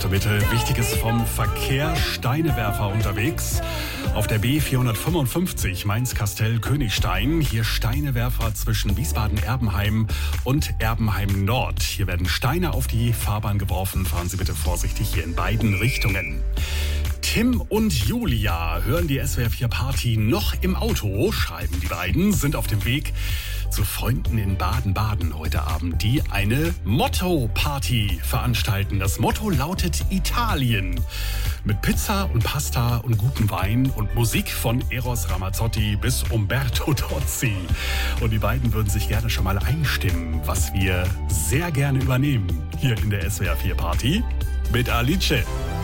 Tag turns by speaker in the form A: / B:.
A: zur Mitte. Wichtiges vom Verkehr, Steinewerfer unterwegs. Auf der B455 Mainz-Kastell-Königstein. Hier Steinewerfer zwischen Wiesbaden-Erbenheim und Erbenheim-Nord. Hier werden Steine auf die Fahrbahn geworfen. Fahren Sie bitte vorsichtig hier in beiden Richtungen. Tim und Julia hören die SWR 4 Party noch im Auto, schreiben die beiden, sind auf dem Weg zu Freunden in Baden-Baden heute Abend, die eine Motto-Party veranstalten. Das Motto lautet Italien. Mit Pizza und Pasta und gutem Wein und Musik von Eros Ramazzotti bis Umberto Tozzi. Und die beiden würden sich gerne schon mal einstimmen, was wir sehr gerne übernehmen hier in der SWR 4 Party mit Alice.